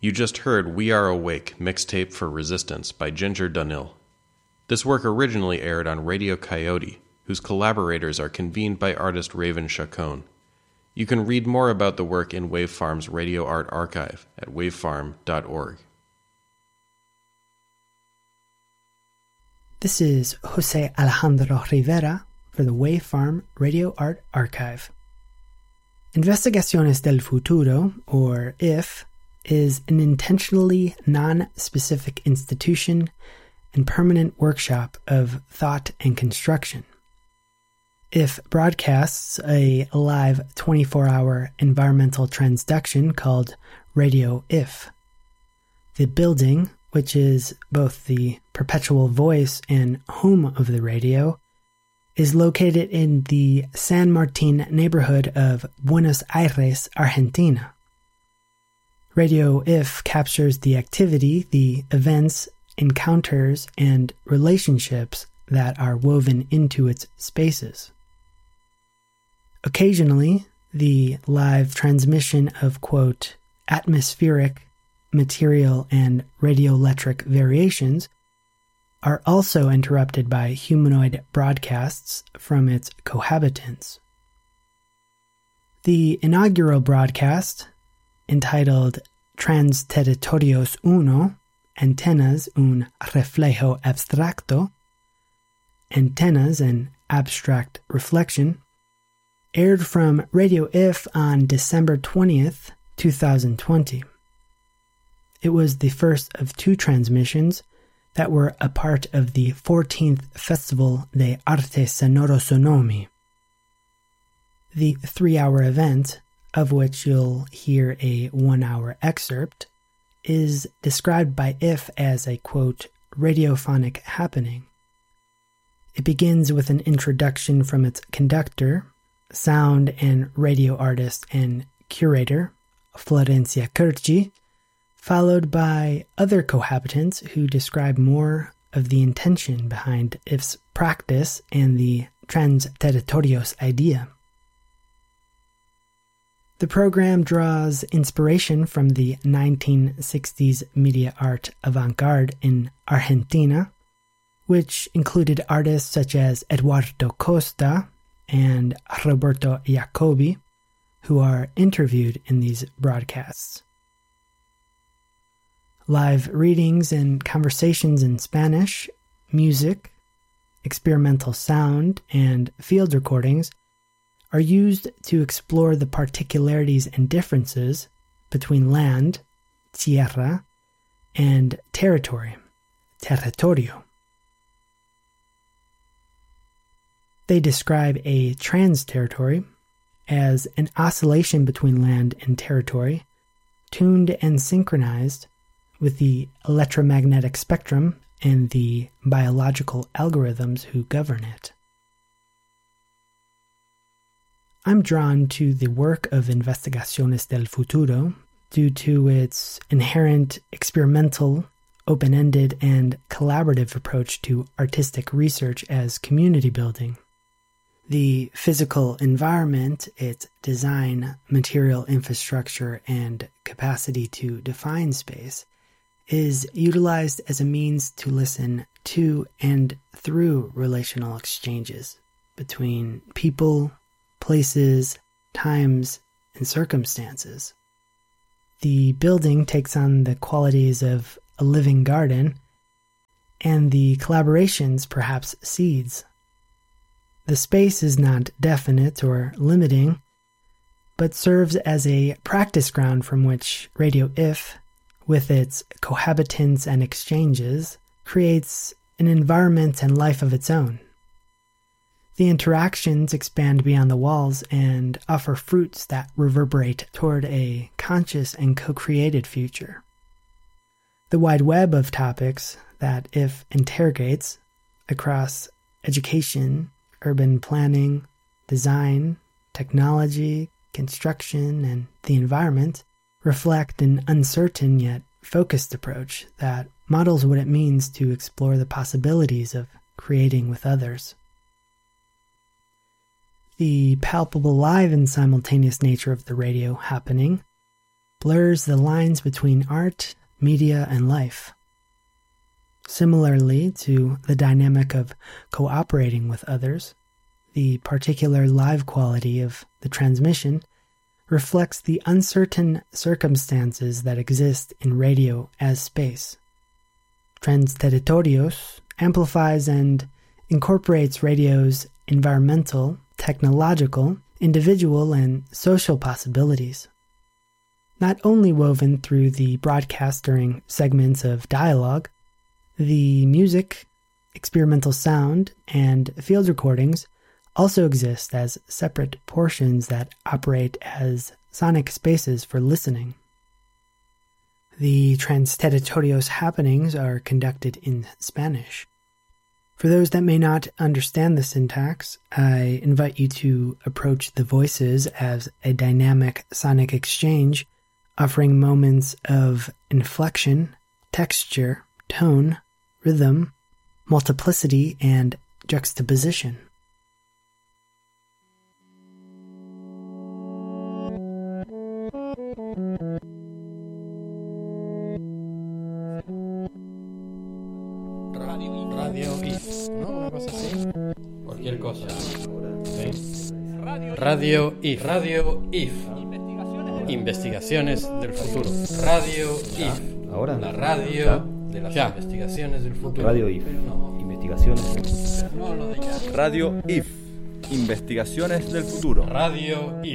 You just heard We Are Awake, mixtape for Resistance by Ginger Dunhill. This work originally aired on Radio Coyote, whose collaborators are convened by artist Raven Chacon. You can read more about the work in Wavefarm's Radio Art Archive at wavefarm.org. This is Jose Alejandro Rivera for the Wavefarm Radio Art Archive. Investigaciones del Futuro, or IF, is an intentionally non-specific institution and permanent workshop of thought and construction. IF broadcasts a live 24-hour environmental transduction called Radio IF. The building, which is both the perpetual voice and home of the radio, is located in the San Martin neighborhood of Buenos Aires, Argentina. Radio IF captures the activity, the events, encounters, and relationships that are woven into its spaces. Occasionally, the live transmission of, quote, atmospheric, material, and radioelectric variations are also interrupted by humanoid broadcasts from its cohabitants. The inaugural broadcast, entitled Transterritorios Uno, Antenas un reflejo abstracto, Antennas an abstract reflection, aired from Radio IF on December 20th, 2020. It was the first of two transmissions that were a part of the 14th Festival de Arte Sonoro Sonomi. The 3-hour event, of which you'll hear a 1-hour excerpt, is described by IF as a, quote, radiophonic happening. It begins with an introduction from its conductor, sound and radio artist and curator, Florencia Curci, followed by other cohabitants who describe more of the intention behind IF's practice and the Transterritorios idea. The program draws inspiration from the 1960s media art avant-garde in Argentina, which included artists such as Eduardo Costa and Roberto Jacobi, who are interviewed in these broadcasts. Live readings and conversations in Spanish, music, experimental sound, and field recordings are used to explore the particularities and differences between land, tierra, and territory, territorio. They describe a trans-territory as an oscillation between land and territory, tuned and synchronized with the electromagnetic spectrum and the biological algorithms who govern it. I'm drawn to the work of Investigaciones del Futuro due to its inherent experimental, open-ended, and collaborative approach to artistic research as community building. The physical environment, its design, material infrastructure, and capacity to define space, is utilized as a means to listen to and through relational exchanges between people, places, times, and circumstances. The building takes on the qualities of a living garden, and the collaborations perhaps seeds. The space is not definite or limiting, but serves as a practice ground from which Radio IF, with its cohabitants and exchanges, creates an environment and life of its own. The interactions expand beyond the walls and offer fruits that reverberate toward a conscious and co-created future. The wide web of topics that IF interrogates across education, urban planning, design, technology, construction, and the environment reflect an uncertain yet focused approach that models what it means to explore the possibilities of creating with others. The palpable live and simultaneous nature of the radio happening blurs the lines between art, media, and life. Similarly to the dynamic of cooperating with others, the particular live quality of the transmission reflects the uncertain circumstances that exist in radio as space. Transterritorios amplifies and incorporates radio's environmental, technological, individual, and social possibilities. Not only woven through the broadcast during segments of dialogue, the music, experimental sound, and field recordings also exist as separate portions that operate as sonic spaces for listening. The Transterritorios happenings are conducted in Spanish. For those that may not understand the syntax, I invite you to approach the voices as a dynamic sonic exchange, offering moments of inflection, texture, tone, rhythm, multiplicity, and juxtaposition. Radio IF, ¿no? Una cosa así. Cualquier cosa. ¿Sí? Radio IF. Radio IF. Investigaciones del futuro. Radio IF. Ahora. La radio de las investigaciones del futuro. Radio IF. No. Investigaciones. No, lo de ya. Radio IF. Investigaciones del futuro. Radio IF.